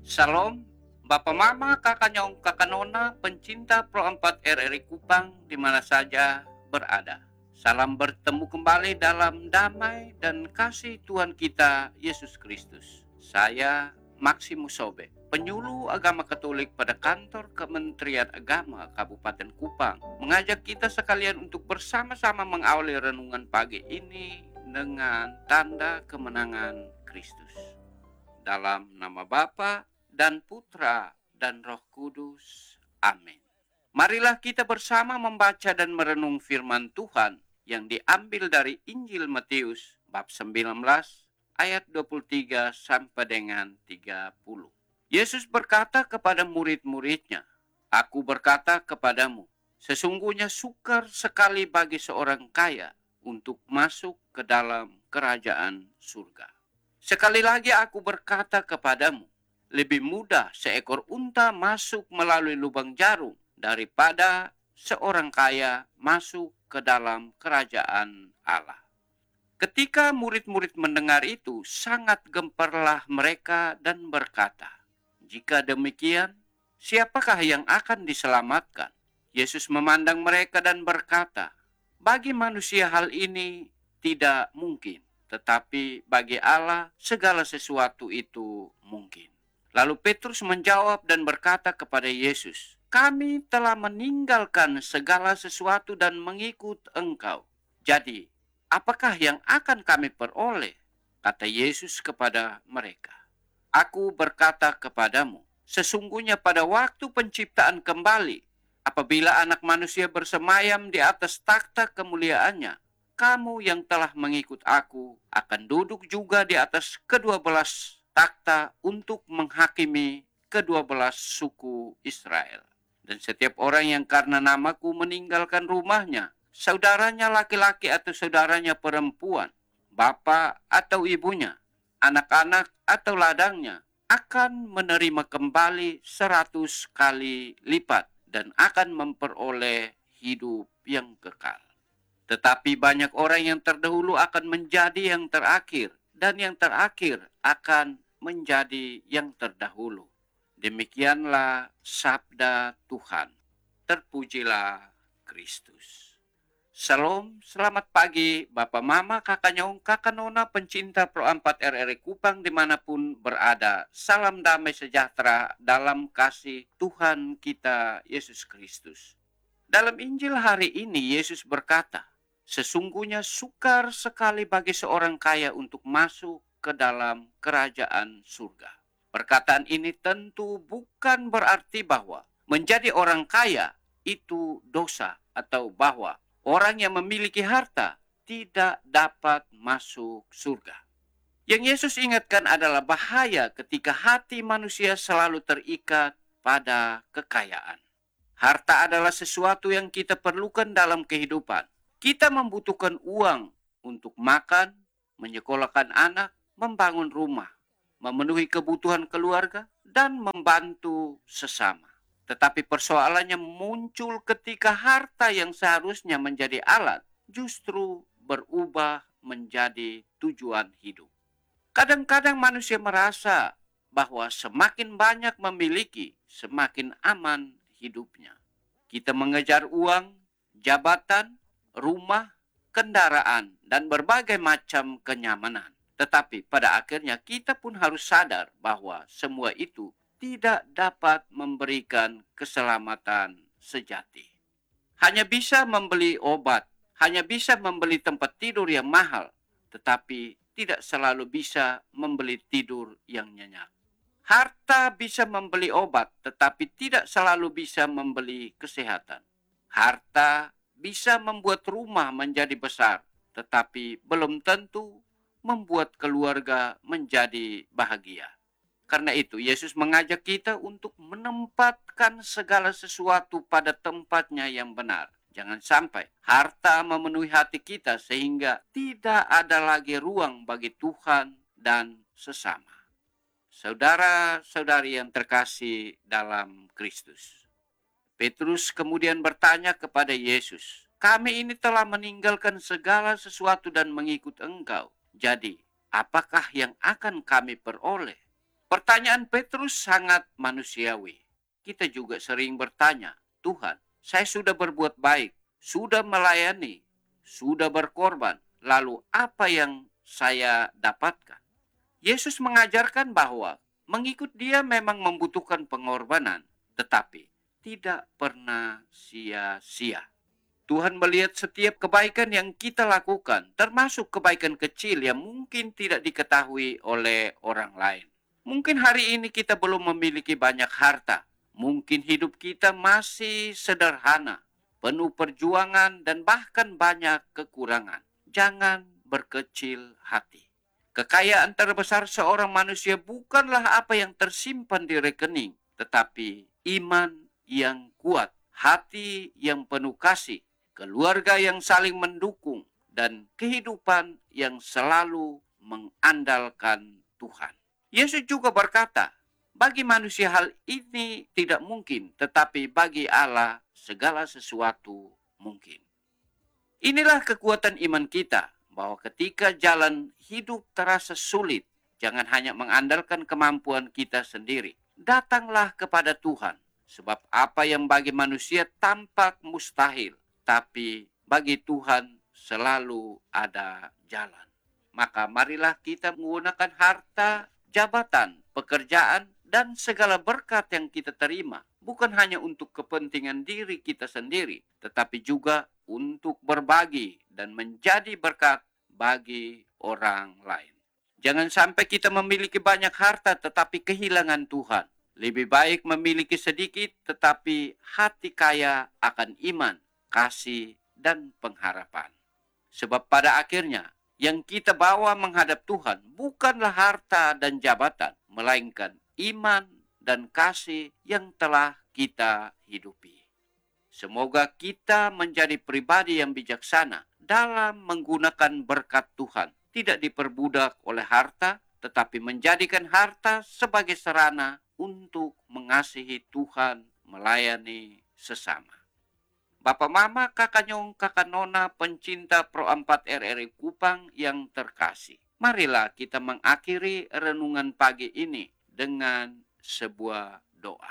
Salam, Bapak Mama, Kakak Nyong, Kakak Nona, pencinta Pro 4 RRI Kupang di mana saja berada. Salam bertemu kembali dalam damai dan kasih Tuhan kita Yesus Kristus. Saya Maximus Sobe, penyuluh agama Katolik pada kantor Kementerian Agama Kabupaten Kupang, mengajak kita sekalian untuk bersama-sama mengawali renungan pagi ini dengan tanda kemenangan Kristus. Dalam nama Bapa dan Putra dan Roh Kudus. Amin. Marilah kita bersama membaca dan merenung firman Tuhan yang diambil dari Injil Matius bab 19 ayat 23 sampai dengan 30. Yesus berkata kepada murid-muridnya, "Aku berkata kepadamu, sesungguhnya sukar sekali bagi seorang kaya untuk masuk ke dalam kerajaan surga. Sekali lagi aku berkata kepadamu, lebih mudah seekor unta masuk melalui lubang jarum daripada seorang kaya masuk ke dalam kerajaan Allah." Ketika murid-murid mendengar itu, sangat gemparlah mereka dan berkata, "Jika demikian, siapakah yang akan diselamatkan?" Yesus memandang mereka dan berkata, "Bagi manusia hal ini tidak mungkin, tetapi bagi Allah segala sesuatu itu mungkin." Lalu Petrus menjawab dan berkata kepada Yesus, "Kami telah meninggalkan segala sesuatu dan mengikut Engkau. Jadi, apakah yang akan kami peroleh?" Kata Yesus kepada mereka, "Aku berkata kepadamu, sesungguhnya pada waktu penciptaan kembali, apabila Anak Manusia bersemayam di atas takhta kemuliaannya, kamu yang telah mengikut aku akan duduk juga di atas kedua belas takhta untuk menghakimi kedua belas suku Israel. Dan setiap orang yang karena namaku meninggalkan rumahnya, saudaranya laki-laki atau saudaranya perempuan, bapak atau ibunya, anak-anak atau ladangnya, akan menerima kembali 100 kali lipat dan akan memperoleh hidup yang kekal. Tetapi banyak orang yang terdahulu akan menjadi yang terakhir, dan yang terakhir akan menjadi yang terdahulu." Demikianlah sabda Tuhan. Terpujilah Kristus. Salam, selamat pagi Bapak Mama, Kakak Nyong, Kakak Nona, pencinta Pro 4 RRI Kupang dimanapun berada. Salam damai sejahtera dalam kasih Tuhan kita Yesus Kristus. Dalam Injil hari ini Yesus berkata, sesungguhnya sukar sekali bagi seorang kaya untuk masuk ke dalam kerajaan surga. Perkataan ini tentu bukan berarti bahwa menjadi orang kaya itu dosa atau bahwa orang yang memiliki harta tidak dapat masuk surga. Yang Yesus ingatkan adalah bahaya ketika hati manusia selalu terikat pada kekayaan. Harta adalah sesuatu yang kita perlukan dalam kehidupan. Kita membutuhkan uang untuk makan, menyekolahkan anak, membangun rumah, memenuhi kebutuhan keluarga, dan membantu sesama. Tetapi persoalannya muncul ketika harta yang seharusnya menjadi alat justru berubah menjadi tujuan hidup. Kadang-kadang manusia merasa bahwa semakin banyak memiliki, semakin aman hidupnya. Kita mengejar uang, jabatan, rumah, kendaraan, dan berbagai macam kenyamanan. Tetapi pada akhirnya kita pun harus sadar bahwa semua itu tidak dapat memberikan keselamatan sejati. Hanya bisa membeli obat, hanya bisa membeli tempat tidur yang mahal, tetapi tidak selalu bisa membeli tidur yang nyenyak. Harta bisa membeli obat, tetapi tidak selalu bisa membeli kesehatan. Harta bisa membuat rumah menjadi besar, tetapi belum tentu membuat keluarga menjadi bahagia. Karena itu, Yesus mengajak kita untuk menempatkan segala sesuatu pada tempatnya yang benar. Jangan sampai harta memenuhi hati kita sehingga tidak ada lagi ruang bagi Tuhan dan sesama. Saudara-saudari yang terkasih dalam Kristus, Petrus kemudian bertanya kepada Yesus, "Kami ini telah meninggalkan segala sesuatu dan mengikut Engkau. Jadi, apakah yang akan kami peroleh?" Pertanyaan Petrus sangat manusiawi. Kita juga sering bertanya, Tuhan, saya sudah berbuat baik, sudah melayani, sudah berkorban, lalu apa yang saya dapatkan? Yesus mengajarkan bahwa mengikut Dia memang membutuhkan pengorbanan, tetapi tidak pernah sia-sia. Tuhan melihat setiap kebaikan yang kita lakukan, termasuk kebaikan kecil yang mungkin tidak diketahui oleh orang lain. Mungkin hari ini kita belum memiliki banyak harta. Mungkin hidup kita masih sederhana, penuh perjuangan, dan bahkan banyak kekurangan. Jangan berkecil hati. Kekayaan terbesar seorang manusia bukanlah apa yang tersimpan di rekening, tetapi iman yang kuat, hati yang penuh kasih, keluarga yang saling mendukung, dan kehidupan yang selalu mengandalkan Tuhan. Yesus juga berkata, bagi manusia hal ini tidak mungkin, tetapi bagi Allah segala sesuatu mungkin. Inilah kekuatan iman kita, bahwa ketika jalan hidup terasa sulit, jangan hanya mengandalkan kemampuan kita sendiri. Datanglah kepada Tuhan, sebab apa yang bagi manusia tampak mustahil, tapi bagi Tuhan selalu ada jalan. Maka marilah kita menggunakan harta, jabatan, pekerjaan, dan segala berkat yang kita terima, bukan hanya untuk kepentingan diri kita sendiri, tetapi juga untuk berbagi dan menjadi berkat bagi orang lain. Jangan sampai kita memiliki banyak harta tetapi kehilangan Tuhan. Lebih baik memiliki sedikit tetapi hati kaya akan iman, kasih, dan pengharapan. Sebab pada akhirnya yang kita bawa menghadap Tuhan bukanlah harta dan jabatan, melainkan iman dan kasih yang telah kita hidupi. Semoga kita menjadi pribadi yang bijaksana dalam menggunakan berkat Tuhan, tidak diperbudak oleh harta, tetapi menjadikan harta sebagai sarana untuk mengasihi Tuhan, melayani sesama. Bapak Mama, Kakak Nyong, Kakak Nona, pencinta Pro 4 RRI Kupang yang terkasih. Marilah kita mengakhiri renungan pagi ini dengan sebuah doa.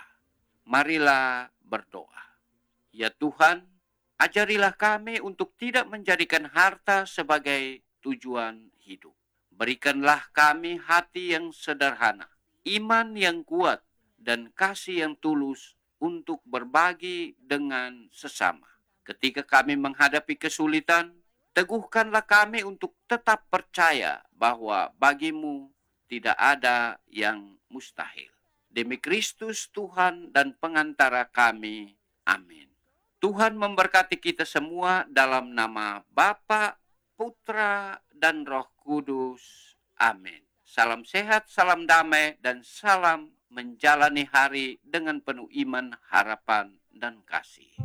Marilah berdoa. Ya Tuhan, ajarilah kami untuk tidak menjadikan harta sebagai tujuan hidup. Berikanlah kami hati yang sederhana, iman yang kuat, dan kasih yang tulus untuk berbagi dengan sesama. Ketika kami menghadapi kesulitan, teguhkanlah kami untuk tetap percaya bahwa bagimu tidak ada yang mustahil. Demi Kristus Tuhan dan pengantara kami. Amin. Tuhan memberkati kita semua dalam nama Bapa, Putra, dan Roh Kudus. Amin. Salam sehat, salam damai, dan salam menjalani hari dengan penuh iman, harapan, dan kasih.